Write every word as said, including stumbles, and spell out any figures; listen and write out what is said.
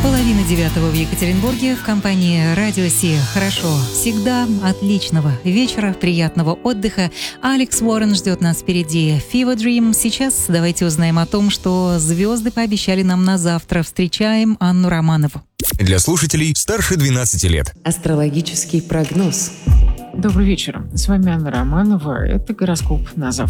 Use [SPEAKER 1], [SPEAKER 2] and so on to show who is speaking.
[SPEAKER 1] Половина девятого в Екатеринбурге в компании «Радио Си». Хорошо, всегда отличного вечера, приятного отдыха. Алекс Уоррен ждет нас впереди. Fever Dream. Сейчас давайте узнаем о том, что звезды пообещали нам на завтра. Встречаем Анну Романову.
[SPEAKER 2] Для слушателей старше двенадцати лет.
[SPEAKER 3] Астрологический прогноз.
[SPEAKER 4] Добрый вечер. С вами Анна Романова. Это гороскоп на завтра.